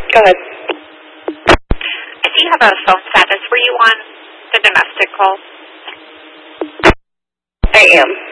Go ahead. Do you have a phone status? Were you on the domestic call? I am.